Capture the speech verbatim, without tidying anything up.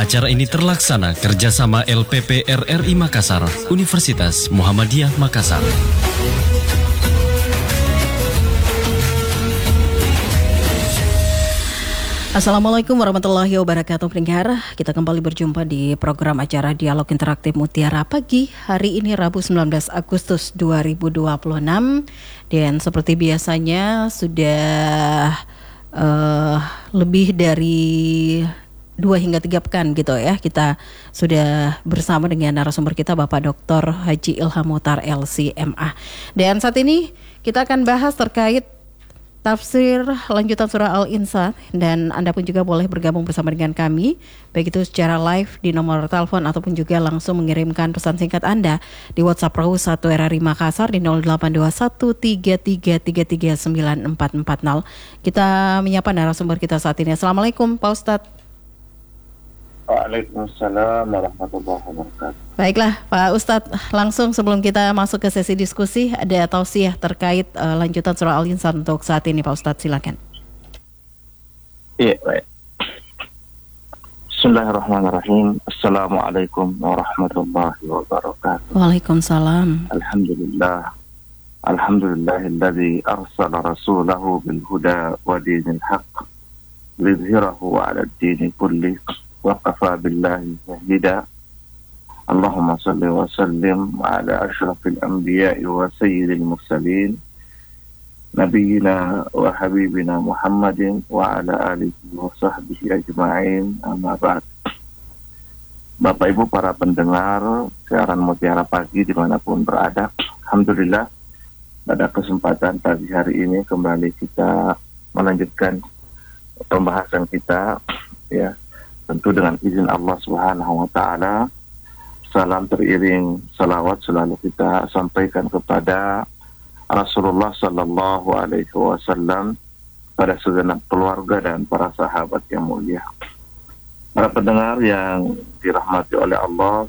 Acara ini terlaksana kerjasama L P P R R I Makassar, Universitas Muhammadiyah Makassar. Assalamualaikum warahmatullahi wabarakatuh pendengar. Kita kembali berjumpa di program acara Dialog Interaktif Mutiara Pagi. Hari ini Rabu sembilan belas Agustus dua ribu dua puluh enam. Dan seperti biasanya sudah uh, lebih dari dua hingga tiga pekan gitu ya. Kita sudah bersama dengan narasumber kita Bapak Doktor Haji Ilham Muhtar L C M A. Dan saat ini kita akan bahas terkait tafsir lanjutan surah Al-Insan, dan Anda pun juga boleh bergabung bersama dengan kami, baik itu secara live di nomor telepon ataupun juga langsung mengirimkan pesan singkat Anda di WhatsApp Perahu satu R R I Makassar di nol delapan dua satu tiga tiga tiga tiga sembilan empat empat nol. Kita menyapa narasumber kita saat ini. Assalamualaikum Pak Ustadz. Waalaikumsalam warahmatullahi wabarakatuh. Baiklah Pak Ustadz, langsung sebelum kita masuk ke sesi diskusi, ada tausiah terkait uh, lanjutan surah Al-Insan untuk saat ini Pak Ustadz, silakan. Iya, baik. Bismillahirrahmanirrahim. Assalamualaikum warahmatullahi wabarakatuh. Waalaikumsalam. Alhamdulillah. Alhamdulillahilladzi arsala rasulahu bil huda wa dinil haqq liyudhhirahu 'ala ad-dini kullih wa kafa billahi shahida. Allahumma salli wa sallim ala ashrafil anbiya'i wa sayyidil mursalin nabiyyina wa habibina Muhammadin wa ala alihi wa sahbihi ajma'in, amma ba'd. Bapak Ibu para pendengar siaran Mutiara Pagi dimanapun berada, alhamdulillah pada kesempatan pagi hari ini kembali kita melanjutkan pembahasan kita, ya, tentu dengan izin Allah Subhanahu wa Ta'ala. Salam teriring salawat selalu kita sampaikan kepada Rasulullah Sallallahu Alaihi Wasallam, pada segenap keluarga dan para sahabat yang mulia. Para pendengar yang dirahmati oleh Allah